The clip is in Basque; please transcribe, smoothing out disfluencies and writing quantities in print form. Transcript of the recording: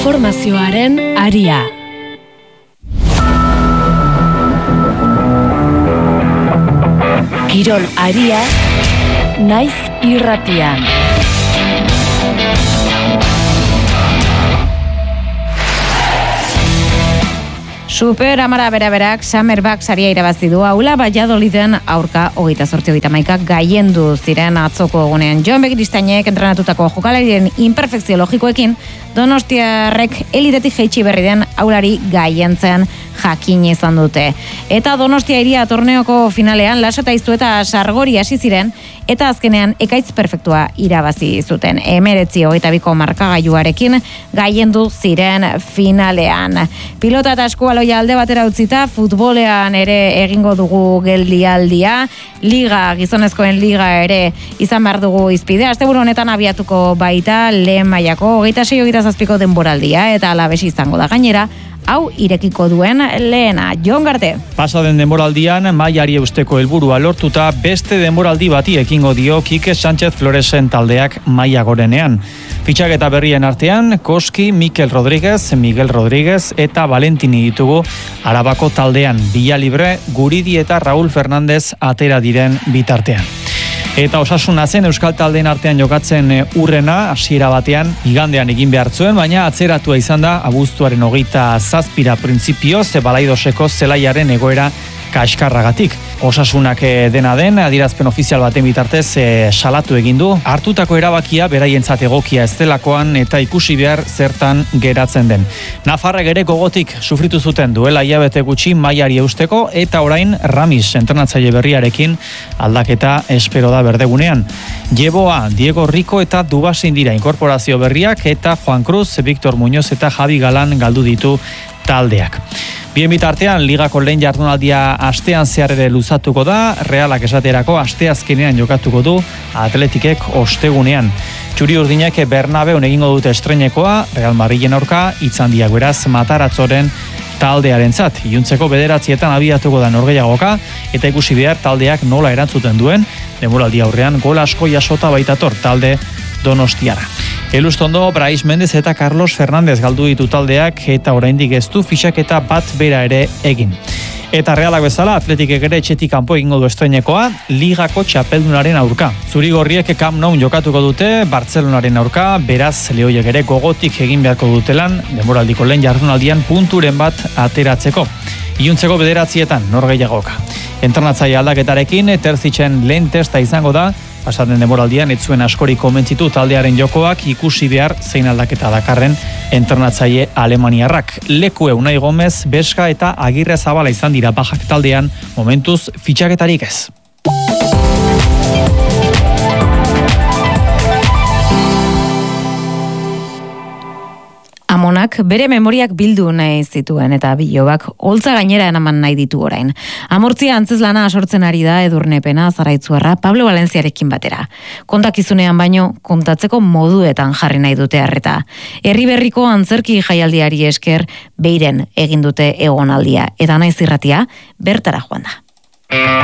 Informazioaren aria. Kirol aria, naiz irratian. Super Amara beraberak Summerbag saria irabazi du. Aula Valladoliden aurka 28-31 gailendu ziren atzoko egunean. Jon Begiristainek entrenatutako jokalarien imperfekzio logikoekin donostiarrek elitetik jaitsi berri den aulari gailentzen jakin izan dute. Eta Donostia Hiria torneoko finalean Lasota Iztu eta Sargori hasi ziren eta azkenean ekaitz perfektua irabazi zuten. 19-22 markagailuarekin gailendu ziren finalean. Pilota eta eskubaloia alde batera utzita, futbolean ere egingo dugu geldialdia, liga, gizonezkoen liga ere izan behar dugu izpide. Asteburu honetan abiatuko baita lehen mailako 26-27 denboraldia eta Alaves izango da gainera. Hau irekiko duen lehena, Jon Garte. Pasaden denboraldian mailari eusteko helburua lortuta beste denboraldi bati ekingo dio Kike Sánchez Floresen taldeak maila gorenean. Fitxaketa berrien artean, Koski, Mikel Rodríguez, Miguel Rodríguez eta Valentini ditugu Arabako taldean. Villalibre, Guridi eta Raúl Fernández atera diren bitartean. Eta Osasuna zen Euskal taldeen artean jokatzen urrena, hasiera batean igandean egin behar zuen, baina atzeratua izan da abuztuaren 27 printzipioz Balaidoseko zelaiaren egoera kaskarragatik. Osasunak dena den, adierazpen ofizial baten bitartez salatu egin du. Hartutako erabakia beraientzat egokia ez delakoan eta ikusi behar zertan geratzen den. Nafarrek ere gogotik sufritu zuten duela hilabete gutxi mailari eusteko eta orain Ramis entrenatzaile berriarekin aldaketa espero da berdegunean. Jeboa, Diego Rico eta Dubasin dira inkorporazio berriak eta Juan Cruz, Victor Muñoz eta Javi Galan galdu ditu taldeak. Bien bitartean, ligako lehen jardunaldia astean zehar ere luzatuko da, Realak esaterako asteazkenean jokatuko du Atletikek ostegunean. Txuri urdinek Bernabeun egingo dute estreinekoa, Real Madrilen aurka, itzandiak beraz Mataratzoren taldearentzat. Iluntzeko 9:00 abiatuko da norgehiagoka eta ikusi behar taldeak nola erantzuten duen, denboraldi aurrean gol asko jasota baitator talde donostiara. Elustondo, Brais Mendez eta Carlos Fernández galdu ditu taldeak eta oraindik ez du fitxaketa bat bera ere egin. Eta Realak bezala, Atletikek ere etxetik kanpo egingo du estreinekoa, ligako txapeldunaren aurka. Zuri-gorriek Camp Nou jokatuko dute Bartzelonaren aurka, beraz Lehoiek ere gogotik egin beharko dutelan, denboraldiko lehen jardunaldian punturen bat ateratzeko. Iluntzeko 9:00 norgehiagoka. Entrenatzaile aldaketarekin Terzitzen lehen testa izango da, pasaden denboraldian ez zuen askori konbentzitu taldearen jokoak ikusi behar zein aldaketa dakarren entrenatzaile alemaniarrak. Lekue Unai Gomez, Beska eta Agirre Zabala izan dira bajak taldean, momentuz fitxaketarik ez. Amonak bere memoriak bildu nahi zituen eta bilobak holtza gainera enaman nahi ditu orain. Amortzia antzezlana asortzen ari da Edurnepena Zaraitzuarra Pablo Valentziarekin batera. Kontakizunean baino kontatzeko moduetan jarri nahi dute harreta. Herriberriko antzerki jaialdiari esker Beiren egin dute egonaldia eta naiz irratia bertara joan da.